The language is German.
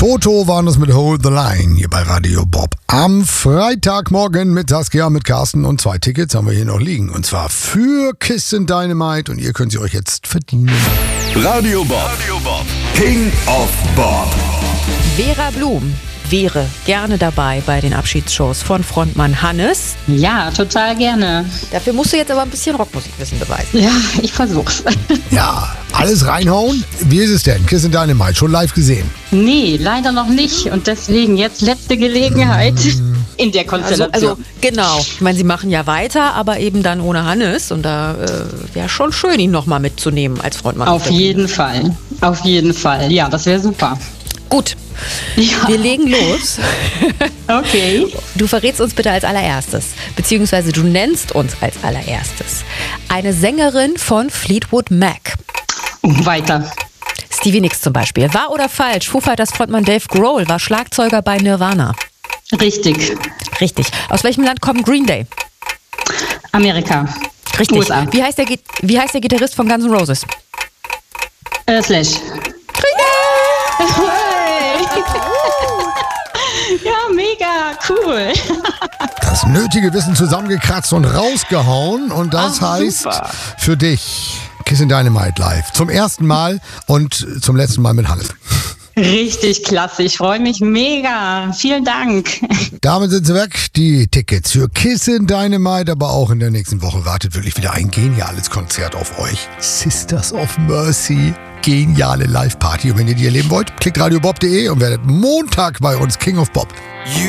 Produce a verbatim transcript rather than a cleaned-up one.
Toto waren das mit Hold the Line hier bei Radio Bob. Am Freitagmorgen mit Saskia, mit Carsten und zwei Tickets haben wir hier noch liegen. Und zwar für Kiss and Dynamite und ihr könnt sie euch jetzt verdienen. Radio Bob, Radio Bob. King of Bob. Vera Blum wäre gerne dabei bei den Abschiedsshows von Frontmann Hannes. Ja, total gerne. Dafür musst du jetzt aber ein bisschen Rockmusikwissen beweisen. Ja, ich versuch's. Ja, alles reinhauen. Wie ist es denn? Kiss and Dynamite, schon live gesehen? Nee, leider noch nicht. Und deswegen jetzt letzte Gelegenheit in der Also, Konstellation. also genau, ich meine, sie machen ja weiter, aber eben dann ohne Hannes. Und da äh, wäre schon schön, ihn nochmal mitzunehmen als Frontmann. Auf jeden Fall. Auf jeden Fall. Ja, das wäre super. Gut, Ja. wir legen los. Okay. Du verrätst uns bitte als allererstes, beziehungsweise du nennst uns als allererstes eine Sängerin von Fleetwood Mac. Weiter. Stevie Nicks zum Beispiel. Wahr oder falsch? Foo Fighters Frontmann Dave Grohl war Schlagzeuger bei Nirvana. Richtig. Richtig. Aus welchem Land kommt Green Day? Amerika. Richtig. U S A. Wie heißt der, Gi- wie heißt der Gitarrist von Guns N' Roses? Äh, Slash. Ja, mega, cool. Das nötige Wissen zusammengekratzt und rausgehauen. Und das Ach, heißt super. für dich Kiss and Dynamite live. Zum ersten Mal und zum letzten Mal mit Hannes. Richtig klasse, ich freue mich mega. Vielen Dank. Damit sind sie weg. Die Tickets für Kiss and Dynamite, aber auch in der nächsten Woche wartet wirklich wieder ein geniales Konzert auf euch. Sisters of Mercy. Geniale Live-Party. Und wenn ihr die erleben wollt, klickt radiobob punkt de und werdet Montag bei uns King of Bob.